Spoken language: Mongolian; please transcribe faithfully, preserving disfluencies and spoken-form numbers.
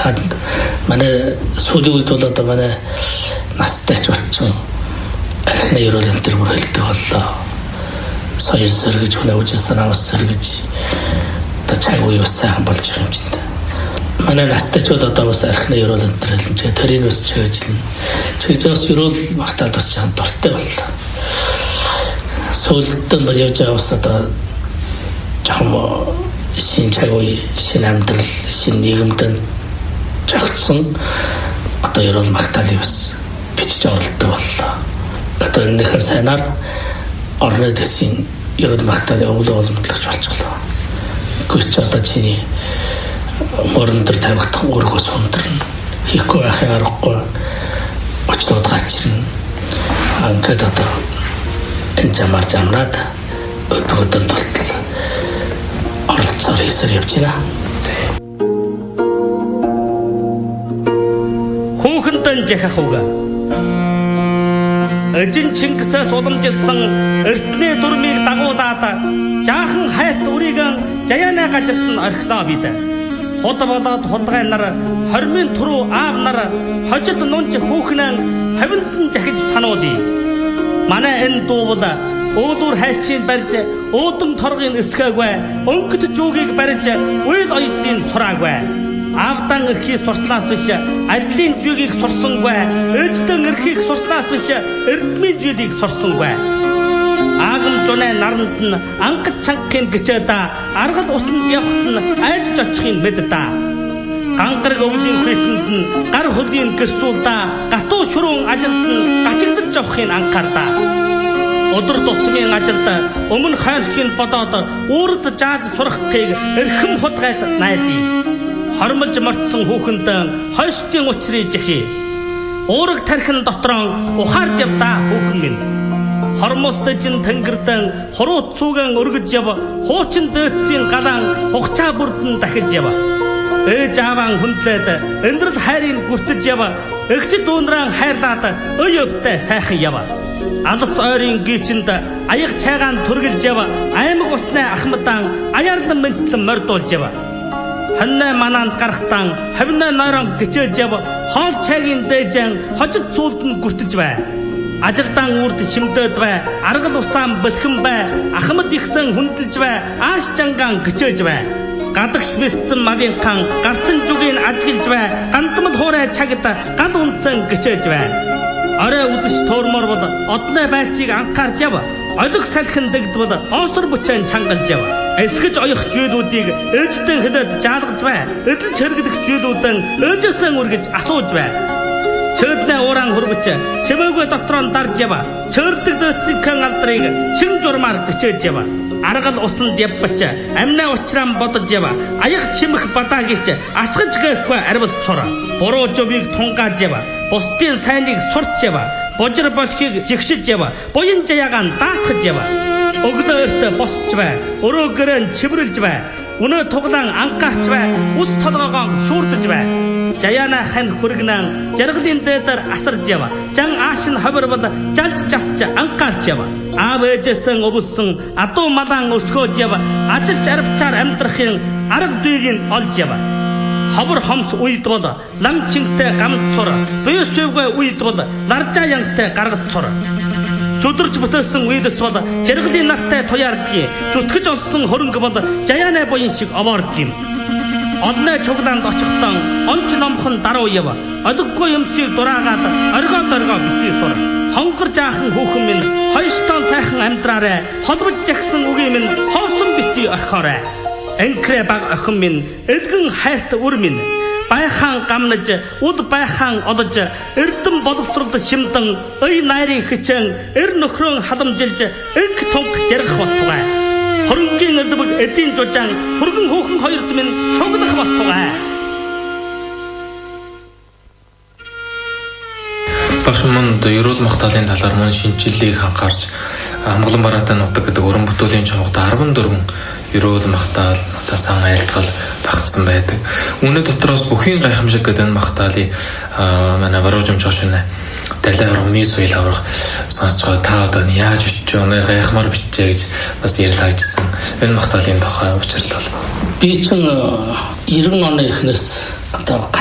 Тэгэхэд манай сүүлийн үед бол одоо манай настай ч очсон архины ерөөл энэ төр бүр хэлдэг боллоо. Соёл сэргэж, хүнээ үжилсэн авас сэргэж одоо цаг үе бас сайхан болж байгаа юм чинь. Манай настайчууд одоо бас архины ерөөл энэ төр хэлж тэрийг бас чиглэн. Чиглэж бас ерөөл магтаал бас чам дуртай боллоо. Сүүлдэн бол явж байгаа бас одоо жоохон шин цаг үе, шин амьдрал, шин нийгэмд жогцсон одоо ерөөл магтаалыг бас бичиж оролддог боллоо. Одоо энэхэн сайнаар орны дэсийн ерөөл магтаалын өвлөө боломжлогч болчихлоо. Гүрч одоо чиний мөрөн дээр тавигдах үүргээс хүндрэн хийхгүй байхын аргагүй очнууд гарч ирнэ. Ингээд одоо энэ замаар замраад өдгөдөн толтол оролцоор хийсээр явж байна. Хүүхэндэн жахах уга. Эжин Чингисээс уламжилсан эртний дүрмийг дагуулад жаахан хайрт үрийгэн жаяаны газарт нь орхилоо бид. Хот болоод хутгай нар хормын түрүү аав нар хожид нунж хүүхнэн хавинтан жахиж сануулъя. Манай энэ дуу бол өөдүр хайчийн барьж өөдөн торгын эсгээгүй өнгөт жүүгийг барьж уйл оёдлын сураагүй. Авдан эрхийг сурснаас биш адлын жүүгийг сурсангүй. Ээждэн эрхийг сурснаас биш эрдмийн жүүгийг сурсангүй. Аагам жунаа наранд нь ангад чангахын гिचээд аргал усанд явахт нь айж очихын мэд та. Гангараг өвлийн хүйтэнд нь гар хөлийн гэрсүүлдэ гатуу шүрүүн ажилд нь гачигдж явахын анхаардаа. Өдөр тутмын ажилд өмнө хайрхийн бодоод үүрд жааж сурахыг эрхэм хутгайд найдаа. Хормолж мартсан хүүхэндээ хойштын учрыг жихий. Уураг тархин дотроо ухаарж явдаа хүүхэн минь. Хормосдожин тэнгэрдэн хуруу цууган өргөж яв. Хуучин дөөцийн галаан хугацаа бүрдэн дахиж яв. Ээж ааван хүндлээд эндрэл хайрын гүртэж яв. Эгч дүүнран хайрлаад ой өвтэй сайхан яв. Алс ойрын гीчэнд аяг цайгаан түргэлж яв. Аймаг усны ахмадан аяарлан мэнтлэн мордуулж яв. Ханна мананд гарахтан хавна нойрон гिचэж яв. Хоол цайгийн дээжэн хожид цуулд нь гүртэж бай. Ажилдан үрд шимдээд бай. Аргал усаан бэлхэн бай. Ахмад ихсэн хүндэлж бай. Ааш жангаан гिचэж бай. Гадагш бэлдсэн мавийн хан гарсан зүгийн ажиглж бай. Гандмал хуурай цагт гал унсан гिचэж бай. Орой үдэш төөрмөр бол одны байцыг анхаарч яв. Олиг салхин дэгдвэл оосор бүчэн чангалж яв. Эсгэж оёх зүйлүүдийг ээждэн хэлээд жаалгаж бай. Эдэлж хэрэглэх зүйлүүдэн ээжээсээ үргэж асууж бай. Чөднэ уран хурбч чимээгүй дотроо дарж яв. Чөрдөг дөцсөн алдрыг чин журмаар гिचэж яв. Аргал усанд явбач амнаа учраан бодож яв. Аяг чимэх бадаагич асгаж гээхгүй арвал цур. Буруу жовыг тунгааж яв. Бусдын сайныг сурч яв. Божир болохыг жигшиж яв. Буян жаягаан даатгаж яв. Өглөөрт босч бай. Өрөөгөрөн чивэрлж бай. Өнөө туглаан анхаарч бай. Ус толгоогоо шүүрдэж бай. Жаяна хан хүргнэн жаргалын дээдэр асарж яв. Жан аашин ховор бол жалж жасч анхаарч яв. Аав ээжээсэн өвөлсөн адуу малаан өсгөөж яв. Ажилч арвчаар амьдрахын арга дүйгийг олж яв. Ховор хомс үед бол лам чингтэй гамд цур. Буй сувгүй үед бол ларжаа янтай гаргаж цур. Зүдэрж бүтээсэн үйдэс бол жаргалын нартай туяардгийг. Зүтгэж олсон хөрөнгө бол жаяана буян шиг овоордгийг. Олны чуглаанд очихтон онч номхон даруу яв. Одоггүй юмсыг дураагаад оргоо доргоо битгий сур. Хонгор жаахан хүүхэн минь хойштон сайхан амьдраарай. Холбож жагсан үгүй минь хоосон битгий орхоорой. Энкрэ баг охин минь элгэн хайрт үр минь. Байхан гамнаж уд байхан олож эрдэм боловсролд шимдэн ой найрын хичэн эр нөхрөн халамжилж энх тунх жаргах болтугай. Хөрөнгөний элбэг эдийн жужаан хөргөн хөөхөн хоёрд минь чуглах болтугай. Багшманд ерөөл магтаалын талаар мөн шинжилгээг хангаарч амгалан бараатай нутаг гэдэг уран бүтээлийн чамгад арван дөрвөн ерөөл магтаал тасан айлтгал багтсан байдаг. Үүний дотроос бүхийн гайхамшиг гэдэг энэ магтаалыг манай баруужимч хошин далай ромын соёл аврах сонсч байгаа та одоо яаж бичиж өнөр гайхмаар бичжээ гэж бас ярьлагжсэн. Энэ магтаалын тухай учирлал. Би чинь девяносто оны эхнээс одоо